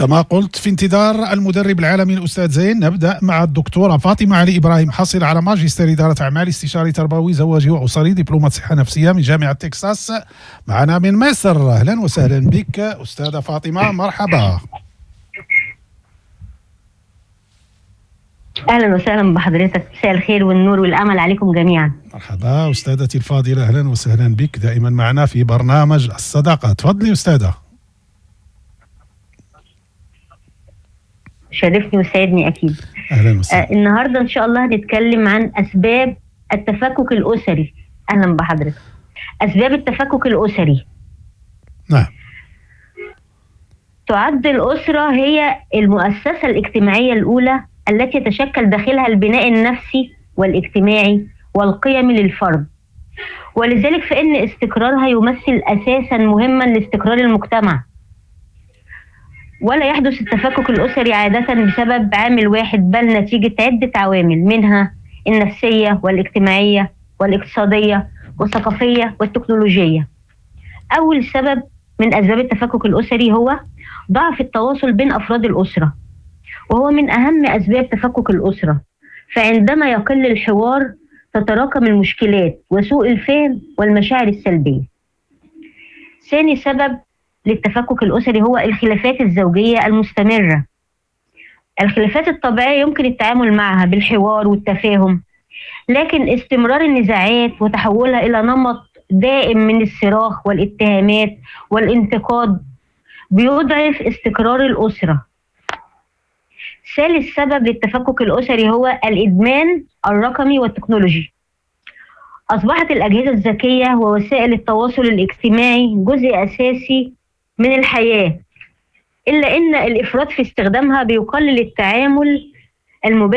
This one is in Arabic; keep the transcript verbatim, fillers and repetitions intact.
كما قلت في انتظار المدرب العالمي الأستاذ زين، نبدأ مع الدكتورة فاطمة علي إبراهيم، حاصلة على ماجستير إدارة أعمال، استشاري تربوي زواجي وأسري، دبلومة صحة نفسية من جامعة تكساس، معنا من مصر. أهلا وسهلا بك أستاذة فاطمة، مرحبا. أهلا وسهلا بحضرتك، مساء الخير والنور والأمل عليكم جميعا. مرحبا أستاذتي الفاضلة، أهلا وسهلا بك دائما معنا في برنامج الصداقة. تفضلي أستاذة. شرفني وسعدني أكيد. أهلا وسهلا. آه النهاردة إن شاء الله هنتكلم عن أسباب التفكك الأسري. أهلا بحضرتك. أسباب التفكك الأسري. نعم. تعد الأسرة هي المؤسسة الاجتماعية الأولى التي يتشكل داخلها البناء النفسي والاجتماعي والقيمي للفرد، ولذلك فإن استقرارها يمثل أساسا مهما لاستقرار المجتمع. ولا يحدث التفكك الأسري عادة بسبب عامل واحد، بل نتيجة عدة عوامل، منها النفسية والاجتماعية والاقتصادية والثقافية والتكنولوجية. أول سبب من أسباب التفكك الأسري هو ضعف التواصل بين أفراد الأسرة، وهو من أهم أسباب تفكك الأسرة. فعندما يقل الحوار تتراكم المشكلات وسوء الفهم والمشاعر السلبية. ثاني سبب للتفكك الأسري هو الخلافات الزوجية المستمرة. الخلافات الطبيعية يمكن التعامل معها بالحوار والتفاهم، لكن استمرار النزاعات وتحولها إلى نمط دائم من الصراخ والاتهامات والانتقاد بيضعف استقرار الأسرة. ثالث سبب للتفكك الأسري هو الإدمان الرقمي والتكنولوجي. أصبحت الأجهزة الذكية ووسائل التواصل الاجتماعي جزء أساسي من الحياة، إلا أن الإفراط في استخدامها بيقلل التعامل المباشر